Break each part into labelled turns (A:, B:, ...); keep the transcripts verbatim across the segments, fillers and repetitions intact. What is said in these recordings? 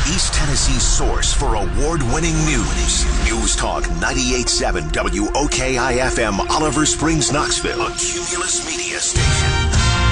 A: East Tennessee's source for award-winning news. News Talk ninety-eight point seven W O K I F M, Oliver Springs, Knoxville. A Cumulus Media Station.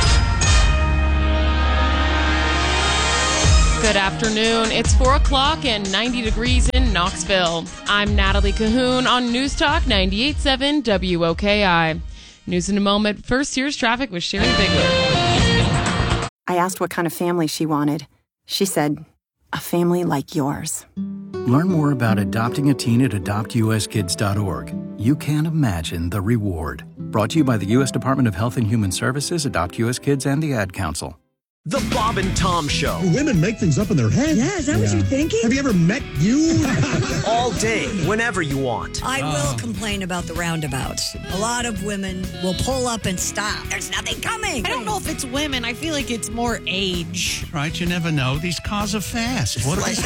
B: Good afternoon. It's four o'clock and ninety degrees in Knoxville. I'm Natalie Cahoon on News Talk ninety-eight point seven W O K I. News in a moment. First, here's traffic with Sherry Bigler.
C: I asked what kind of family she wanted. She said, a family like yours.
D: Learn more about adopting a teen at adopt u s kids dot org. You can't imagine the reward. Brought to you by the U S Department of Health and Human Services, Adopt U S Kids, and the Ad Council.
E: The Bob and Tom Show.
F: Women make things up in their head.
G: Yeah, is that yeah. what you're thinking?
F: Have you ever met you?
E: All day, whenever you want.
G: I will oh. complain about the roundabouts. A lot of women will pull up and stop. There's nothing coming.
H: I don't know if it's women. I feel like it's more age.
I: Right, you never know. These cars are fast. What
J: they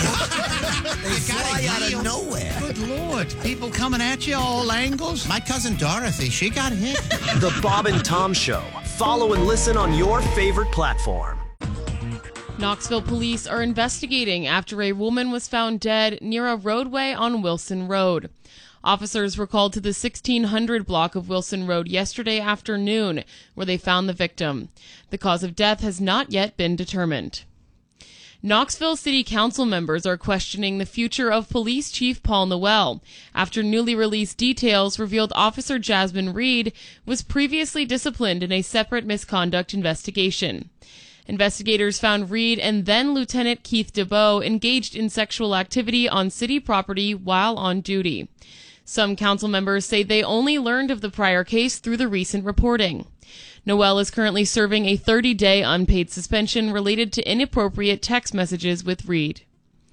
J: fly out of nowhere.
I: Good Lord. People coming at you all angles. My cousin Dorothy, she got hit.
E: The Bob and Tom Show. Follow and listen on your favorite platform.
B: Knoxville police are investigating after a woman was found dead near a roadway on Wilson Road. Officers were called to the sixteen hundred block of Wilson Road yesterday afternoon, where they found the victim. The cause of death has not yet been determined. Knoxville City Council members are questioning the future of Police Chief Paul Noel after newly released details revealed Officer Jasmine Reed was previously disciplined in a separate misconduct investigation. Investigators found Reed and then Lieutenant Keith DeBow engaged in sexual activity on city property while on duty. Some council members say they only learned of the prior case through the recent reporting. Noel is currently serving a thirty-day unpaid suspension related to inappropriate text messages with Reed.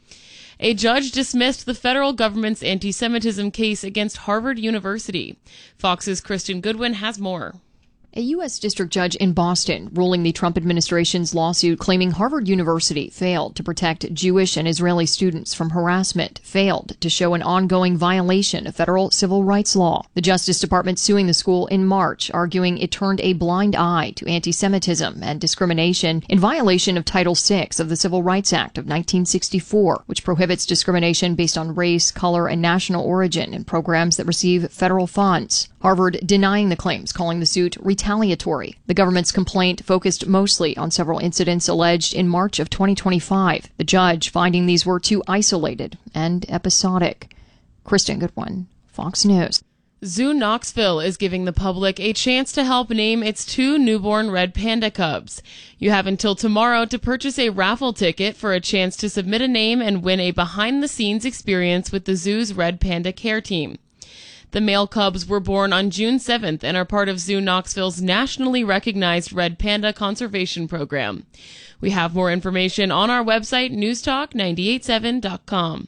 B: A judge dismissed the federal government's anti-Semitism case against Harvard University. Fox's Kristen Goodwin has more.
K: A U S district judge in Boston ruling the Trump administration's lawsuit claiming Harvard University failed to protect Jewish and Israeli students from harassment failed to show an ongoing violation of federal civil rights law. The Justice Department suing the school in March, arguing it turned a blind eye to anti-Semitism and discrimination in violation of Title six of the Civil Rights Act of nineteen sixty-four, which prohibits discrimination based on race, color, and national origin in programs that receive federal funds. Harvard denying the claims, calling the suit retaliatory. The government's complaint focused mostly on several incidents alleged in March of twenty twenty-five, the judge finding these were too isolated and episodic. Kristen Goodwin, Fox News.
B: Zoo Knoxville is giving the public a chance to help name its two newborn red panda cubs. You have until tomorrow to purchase a raffle ticket for a chance to submit a name and win a behind-the-scenes experience with the zoo's red panda care team. The male cubs were born on June seventh and are part of Zoo Knoxville's nationally recognized Red Panda Conservation Program. We have more information on our website, news talk nine eight seven dot com.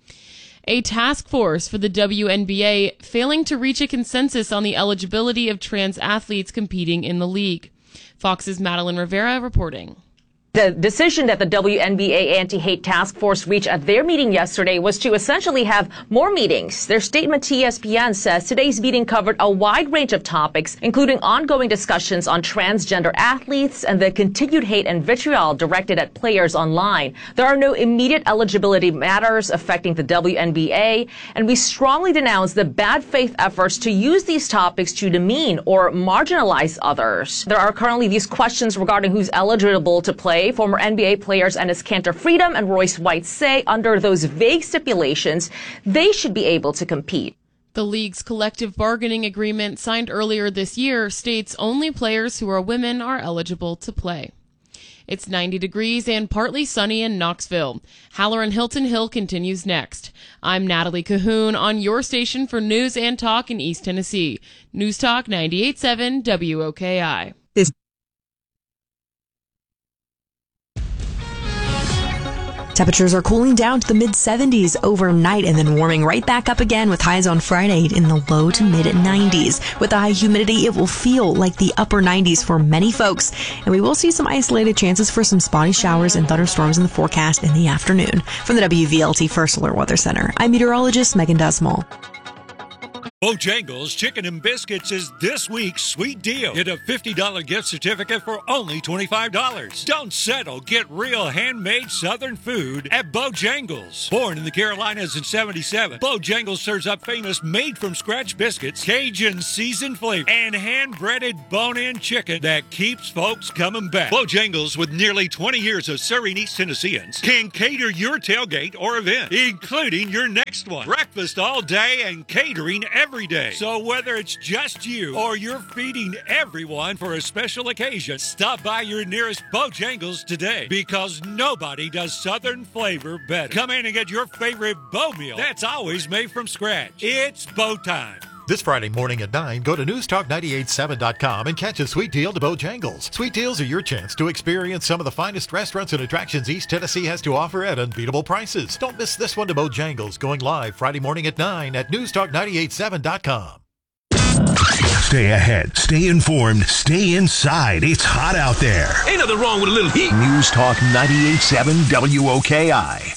B: A task force for the W N B A failing to reach a consensus on the eligibility of trans athletes competing in the league. Fox's Madeline Rivera reporting.
L: The decision that the W N B A Anti-Hate Task Force reached at their meeting yesterday was to essentially have more meetings. Their statement to E S P N says today's meeting covered a wide range of topics, including ongoing discussions on transgender athletes and the continued hate and vitriol directed at players online. There are no immediate eligibility matters affecting the W N B A, and we strongly denounce the bad faith efforts to use these topics to demean or marginalize others. There are currently these questions regarding who's eligible to play. Former N B A players Enes Kanter Freedom and Royce White say under those vague stipulations, they should be able to compete.
B: The league's collective bargaining agreement signed earlier this year states only players who are women are eligible to play. It's ninety degrees and partly sunny in Knoxville. Halloran Hilton Hill continues next. I'm Natalie Cahoon on your station for news and talk in East Tennessee. News Talk ninety-eight point seven W O K I.
M: This Temperatures are cooling down to the mid seventies overnight and then warming right back up again with highs on Friday in the low to mid nineties. With the high humidity, it will feel like the upper nineties for many folks, and we will see some isolated chances for some spotty showers and thunderstorms in the forecast in the afternoon. From the W V L T First Alert Weather Center, I'm meteorologist Megan Desmall.
N: Bojangles Chicken and Biscuits is this week's sweet deal. Get a fifty dollars gift certificate for only twenty-five dollars. Don't settle. Get real handmade Southern food at Bojangles. Born in the Carolinas in seventy-seven, Bojangles serves up famous made-from-scratch biscuits, Cajun seasoned flavor, and hand-breaded bone-in chicken that keeps folks coming back. Bojangles, with nearly twenty years of serving East Tennesseans, can cater your tailgate or event, including your next one. Breakfast all day and catering every Every day. So whether it's just you or you're feeding everyone for a special occasion, stop by your nearest Bojangles today, because nobody does Southern flavor better. Come in and get your favorite Bo meal that's always made from scratch. It's Bo time.
O: This Friday morning at nine, go to news talk nine eight seven dot com and catch a sweet deal to Bojangles. Sweet deals are your chance to experience some of the finest restaurants and attractions East Tennessee has to offer at unbeatable prices. Don't miss this one to Bojangles, going live Friday morning at nine at news talk nine eight seven dot com.
A: Stay ahead, stay informed, stay inside. It's hot out there.
P: Ain't nothing wrong with a little heat.
A: News Talk ninety-eight point seven W O K I.